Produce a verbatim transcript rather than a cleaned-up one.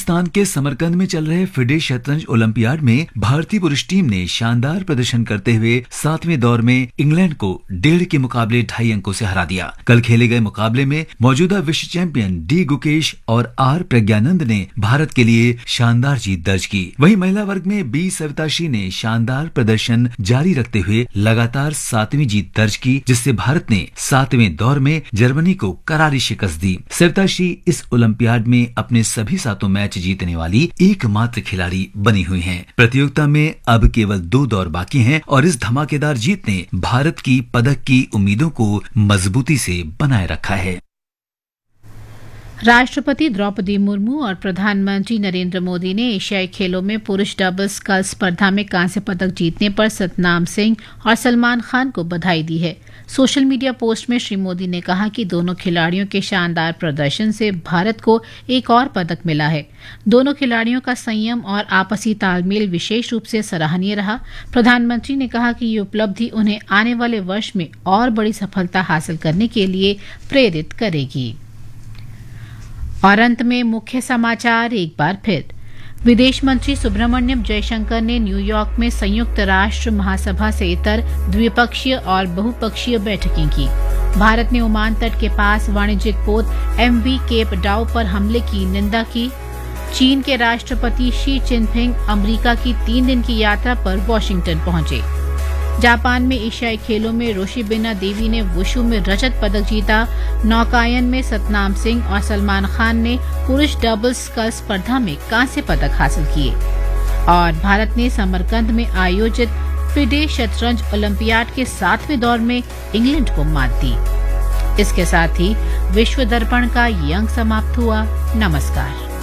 Uzbekistan के समरकंद में चल रहे फिडे शतरंज ओलंपियाड में भारतीय पुरुष टीम ने शानदार प्रदर्शन करते हुए सातवें दौर में इंग्लैंड को डेढ़ के मुकाबले ढाई अंकों से हरा दिया। कल खेले गए मुकाबले में मौजूदा विश्व चैंपियन डी गुकेश और आर प्रज्ञानंद ने भारत के लिए शानदार जीत दर्ज की। वहीं महिला वर्ग में बी सविताश्री ने शानदार प्रदर्शन जारी रखते हुए लगातार सातवीं जीत दर्ज की, जिससे भारत ने सातवें दौर में जर्मनी को करारी शिकस्त दी। सविताश्री इस ओलंपियाड में अपने सभी सातों मैच जीतने वाली एकमात्र खिलाड़ी बनी हुई हैं। प्रतियोगिता में अब केवल दो दौर बाकी हैं और इस धमाकेदार जीत ने भारत की पदक की उम्मीदों को मजबूती से बनाए रखा है। राष्ट्रपति द्रौपदी मुर्मू और प्रधानमंत्री नरेंद्र मोदी ने एशियाई खेलों में पुरुष डबल्स स्कल स्पर्धा में कांस्य पदक जीतने पर सतनाम सिंह और सलमान खान को बधाई दी है। सोशल मीडिया पोस्ट में श्री मोदी ने कहा कि दोनों खिलाड़ियों के शानदार प्रदर्शन से भारत को एक और पदक मिला है। दोनों खिलाड़ियों का संयम और आपसी तालमेल विशेष रूप से सराहनीय रहा। प्रधानमंत्री ने कहा कि ये उपलब्धि उन्हें आने वाले वर्ष में और बड़ी सफलता हासिल करने के लिए प्रेरित करेगी। और अंत में मुख्य समाचार एक बार फिर। विदेश मंत्री सुब्रमण्यम जयशंकर ने न्यूयॉर्क में संयुक्त राष्ट्र महासभा से इतर द्विपक्षीय और बहुपक्षीय बैठकें की। भारत ने ओमान तट के पास वाणिज्यिक पोत एमवी केप डाउ पर हमले की निंदा की। चीन के राष्ट्रपति शी चिनफिंग अमेरिका की तीन दिन की यात्रा पर वॉशिंगटन पहुंचे। जापान में एशियाई खेलों में रोशिबिना देवी ने वुशु में रजत पदक जीता। नौकायन में सतनाम सिंह और सलमान खान ने पुरुष डबल्स स्कल स्पर्धा में कांस्य पदक हासिल किए। और भारत ने समरकंद में आयोजित फिडे शतरंज ओलंपियाड के सातवें दौर में इंग्लैंड को मात दी। इसके साथ ही विश्व दर्पण का ये अंक समाप्त हुआ। नमस्कार।